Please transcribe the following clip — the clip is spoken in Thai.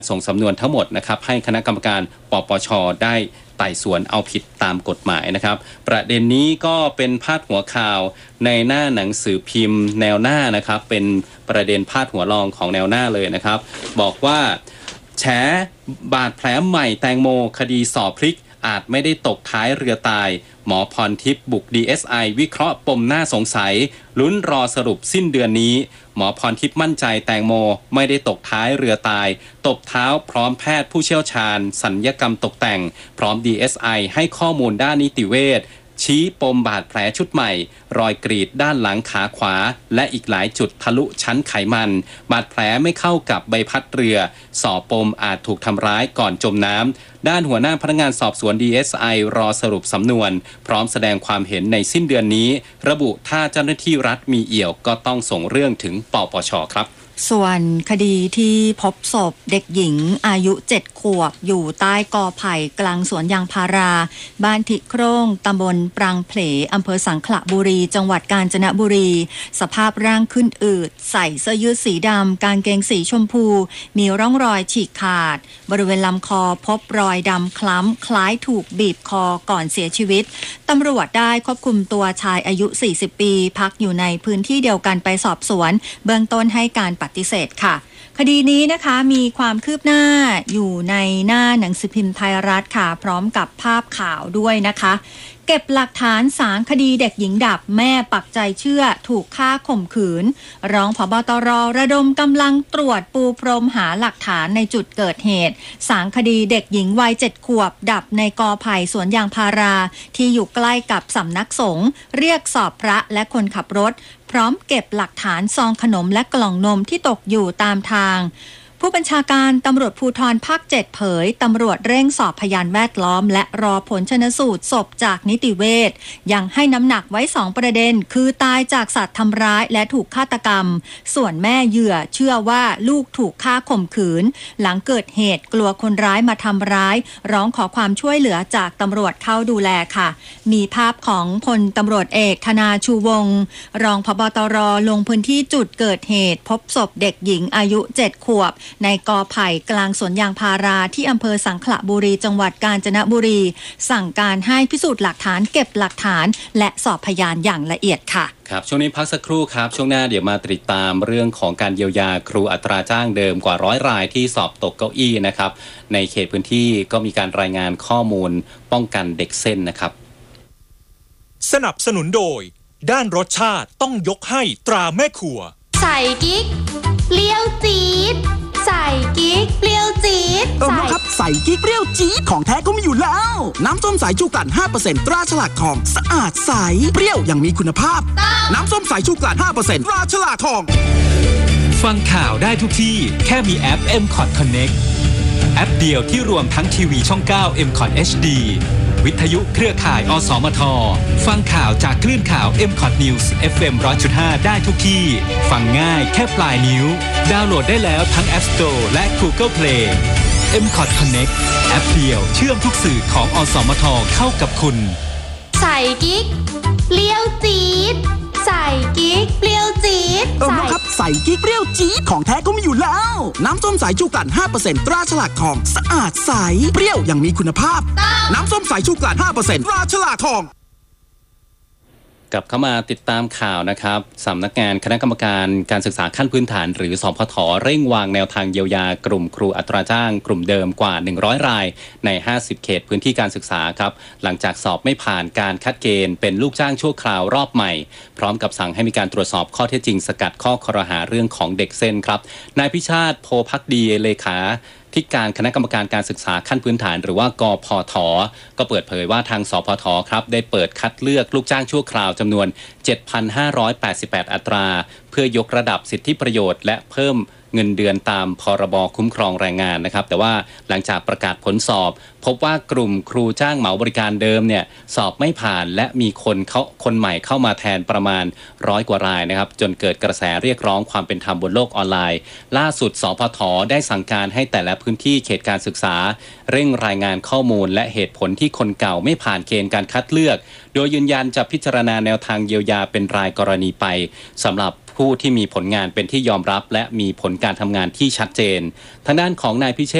ส่งสำนวนทั้งหมดนะครับให้คณะกรรมการปปช.ได้ไต่สวนเอาผิดตามกฎหมายนะครับประเด็นนี้ก็เป็นพาดหัวข่าวในหน้าหนังสือพิมพ์แนวหน้านะครับเป็นประเด็นพาดหัวรองของแนวหน้าเลยนะครับบอกว่าแฉบาดแผลใหม่แตงโมคดีสอบพลิกอาจไม่ได้ตกท้ายเรือตายหมอพรทิพย์บุก DSI วิเคราะห์ปมน่าสงสัยลุ้นรอสรุปสิ้นเดือนนี้หมอพรทิพย์มั่นใจแตงโมไม่ได้ตกท้ายเรือตายตบเท้าพร้อมแพทย์ผู้เชี่ยวชาญศัลยกรรมตกแต่งพร้อม DSI ให้ข้อมูลด้านนิติเวชชี้ปมบาดแผลชุดใหม่รอยกรีดด้านหลังขาขวาและอีกหลายจุดทะลุชั้นไขมันบาดแผลไม่เข้ากับใบพัดเรือสอบปมอาจถูกทำร้ายก่อนจมน้ำด้านหัวหน้าพนักงานสอบสวน DSI รอสรุปสำนวนพร้อมแสดงความเห็นในสิ้นเดือนนี้ระบุถ้าเจ้าหน้าที่รัฐมีเอี่ยวก็ต้องส่งเรื่องถึงปปช.ครับส่วนคดีที่พบศพเด็กหญิงอายุ7ขวบอยู่ใต้กอไผ่กลางสวนยางพาราบ้านทิโครงตำบลปรางเพลอำเภอสังขละบุรีจังหวัดกาญจนบุรีสภาพร่างขึ้นอืดใส่เสื้อยืดสีดำกางเกงสีชมพูมีร่องรอยฉีกขาดบริเวณลำคอพบรอยดำคล้ำคล้ายถูกบีบคอก่อนเสียชีวิตตำรวจได้ควบคุมตัวชายอายุ40ปีพักอยู่ในพื้นที่เดียวกันไปสอบสวนเบื้องต้นให้การปฏิเสธค่ะคดีนี้นะคะมีความคืบหน้าอยู่ในหน้าหนังสือพิมพ์ไทยรัฐค่ะพร้อมกับภาพข่าวด้วยนะคะเก็บหลักฐานสารคดีเด็กหญิงดับแม่ปักใจเชื่อถูกฆ่าข่มขืนรองผบ.ตร.ระดมกำลังตรวจปูพรมหาหลักฐานในจุดเกิดเหตุสารคดีเด็กหญิงวัย7ขวบดับในกอไผ่สวนยางพาราที่อยู่ใกล้กับสำนักสงฆ์เรียกสอบพระและคนขับรถพร้อมเก็บหลักฐานซองขนมและกล่องนมที่ตกอยู่ตามทางผู้บัญชาการตำรวจภูธรภาค7เผยตำรวจเร่งสอบพยานแวดล้อมและรอผลชันสูตรศพจากนิติเวชยังให้น้ำหนักไว้2ประเด็นคือตายจากสัตว์ทำร้ายและถูกฆาตกรรมส่วนแม่เหยื่อเชื่อว่าลูกถูกฆ่าข่มขืนหลังเกิดเหตุกลัวคนร้ายมาทำร้ายร้องขอความช่วยเหลือจากตำรวจเข้าดูแลค่ะมีภาพของพลตำรวจเอกธนาชูวงศ์รองผบ.ตร.ลงพื้นที่จุดเกิดเหตุพบศพเด็กหญิงอายุ7ขวบในกอไผ่กลางสวนยางพาราที่อำเภอสังขละบุรีจังหวัดกาญจนบุรีสั่งการให้พิสูจน์หลักฐานเก็บหลักฐานและสอบพยานอย่างละเอียดค่ะครับช่วงนี้พักสักครู่ครับช่วงหน้าเดี๋ยวมาติดตามเรื่องของการเยียวยาครูอัตราจ้างเดิมกว่า100 รายที่สอบตกเก้าอี้นะครับในเขตพื้นที่ก็มีการรายงานข้อมูลป้องกันเด็กเส้นนะครับสนับสนุนโดยด้านรสชาติต้องยกให้ตราแม่ครัวใส่กิ๊กเปรี้ยวจี๊ดใส่กิ๊กเปรี้ยวจี๊ดครับใส่กิ๊กเปรี้ยวจี๊ดของแท้ก็มีอยู่แล้วน้ำส้มสายชูกลั่น 5% ตราฉลากทองสะอาดใสเปรี้ยวอย่างมีคุณภาพน้ำส้มสายชูกลั่น 5% ตราฉลากทองฟังข่าวได้ทุกที่แค่มีแอป MCOT Connect แอปเดียวที่รวมทั้งทีวีช่อง9 MCOT HD วิทยุเครือข่ายอสมทฟังข่าวจากคลื่นข่าว MCOT News FM 100.5 ได้ทุกที่ฟังง่ายแค่ปลายนิ้วดาวน์โหลดได้แล้วทั้ง App Store และ Google Play MCOT Connect แอปเดียวเชื่อมทุกสื่อของอสมทเข้ากับคุณใส่กิ๊กเปรี้ยวจี๊ดใส่กิ๊กเปรี้ยวจี๊ดครับใส่กิ๊กเปรี้ยวจี๊ดของแท้ก็มีอยู่แล้วน้ำส้มสายชูกลั่น 5% ตราฉลากทองสะอาดใสเปรี้ยวอย่างมีคุณภาพน้ำส้มสายชูกลั่น 5% ตราฉลากทองกลับเข้ามาติดตามข่าวนะครับสำนักงานคณะกรรมการการศึกษาขั้นพื้นฐานหรือสพท.เร่งวางแนวทางเยียวยากลุ่มครูอัตราจ้างกลุ่มเดิมกว่า100 รายใน50เขตพื้นที่การศึกษาครับหลังจากสอบไม่ผ่านการคัดเกณฑ์เป็นลูกจ้างชั่วคราวรอบใหม่พร้อมกับสั่งให้มีการตรวจสอบข้อเท็จจริงสกัดข้อครหาเรื่องของเด็กเส้นครับนายพิชาติโพภักดีเลขาที่การคณะกรรมการการศึกษาขั้นพื้นฐานหรือว่ากพท.ก็เปิดเผยว่าทางสพท.ครับได้เปิดคัดเลือกลูกจ้างชั่วคราวจำนวน 7,588 อัตราเพื่อยกระดับสิทธิประโยชน์และเพิ่มเงินเดือนตามพรบคุ้มครองแรงงานนะครับแต่ว่าหลังจากประกาศผลสอบพบว่ากลุ่มครูจ้างเหมาบริการเดิมเนี่ยสอบไม่ผ่านและมีคนใหม่เข้ามาแทนประมาณ100 กว่ารายนะครับจนเกิดกระแสเรียกร้องความเป็นธรรมบนโลกออนไลน์ล่าสุดสพท.ได้สั่งการให้แต่ละพื้นที่เขตการศึกษาเร่งรายงานข้อมูลและเหตุผลที่คนเก่าไม่ผ่านเกณฑ์การคัดเลือกโดยยืนยันจะพิจารณาแนวทางเยียวยาเป็นรายกรณีไปสำหรับผู้ที่มีผลงานเป็นที่ยอมรับและมีผลการทำงานที่ชัดเจนทางด้านของนายพิเชษฐ์